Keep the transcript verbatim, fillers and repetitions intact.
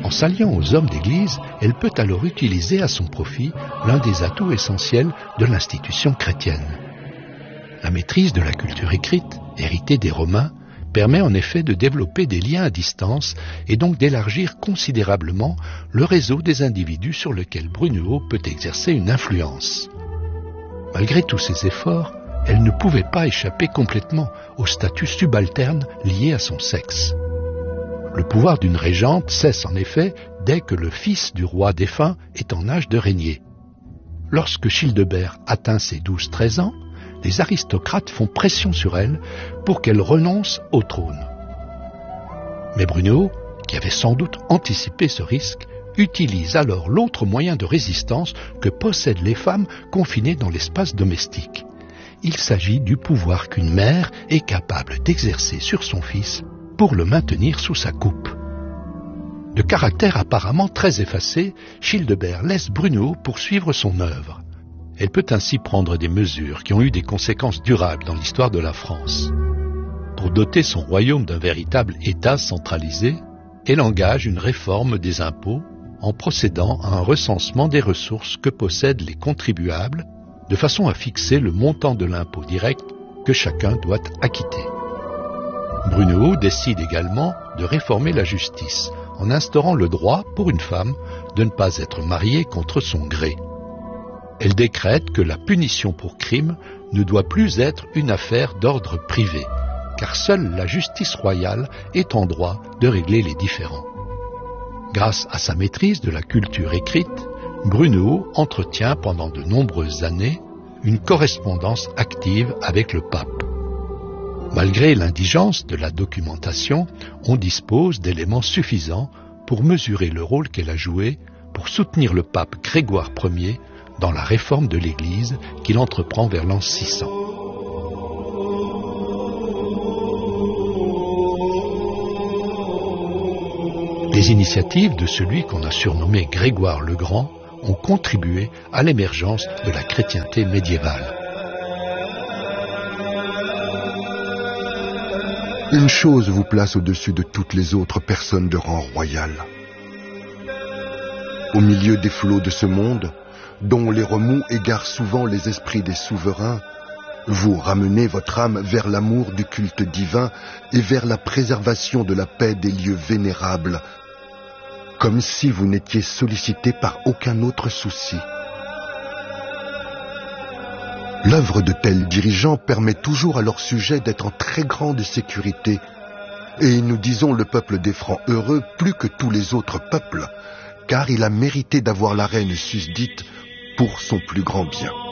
En s'alliant aux hommes d'Église, elle peut alors utiliser à son profit l'un des atouts essentiels de l'institution chrétienne. La maîtrise de la culture écrite, héritée des Romains, permet en effet de développer des liens à distance et donc d'élargir considérablement le réseau des individus sur lequel Brunehaut peut exercer une influence. Malgré tous ces efforts, elle ne pouvait pas échapper complètement au statut subalterne lié à son sexe. Le pouvoir d'une régente cesse en effet dès que le fils du roi défunt est en âge de régner. Lorsque Childebert atteint ses douze treize ans, les aristocrates font pression sur elle pour qu'elle renonce au trône. Mais Brunehaut, qui avait sans doute anticipé ce risque, utilise alors l'autre moyen de résistance que possèdent les femmes confinées dans l'espace domestique. Il s'agit du pouvoir qu'une mère est capable d'exercer sur son fils pour le maintenir sous sa coupe. De caractère apparemment très effacé, Childebert laisse Brunehaut poursuivre son œuvre. Elle peut ainsi prendre des mesures qui ont eu des conséquences durables dans l'histoire de la France. Pour doter son royaume d'un véritable État centralisé, elle engage une réforme des impôts en procédant à un recensement des ressources que possèdent les contribuables, de façon à fixer le montant de l'impôt direct que chacun doit acquitter. Brunehaut décide également de réformer la justice en instaurant le droit pour une femme de ne pas être mariée contre son gré. Elle décrète que la punition pour crime ne doit plus être une affaire d'ordre privé, car seule la justice royale est en droit de régler les différends. Grâce à sa maîtrise de la culture écrite, Brunehaut entretient pendant de nombreuses années une correspondance active avec le pape. Malgré l'indigence de la documentation, on dispose d'éléments suffisants pour mesurer le rôle qu'elle a joué pour soutenir le pape Grégoire Ier dans la réforme de l'Église qu'il entreprend vers l'an six cents. Les initiatives de celui qu'on a surnommé Grégoire le Grand ont contribué à l'émergence de la chrétienté médiévale. Une chose vous place au-dessus de toutes les autres personnes de rang royal. Au milieu des flots de ce monde, dont les remous égarent souvent les esprits des souverains, vous ramenez votre âme vers l'amour du culte divin et vers la préservation de la paix des lieux vénérables, comme si vous n'étiez sollicité par aucun autre souci. L'œuvre de tels dirigeants permet toujours à leur sujet d'être en très grande sécurité, et nous disons le peuple des Francs heureux plus que tous les autres peuples, car il a mérité d'avoir la reine susdite pour son plus grand bien.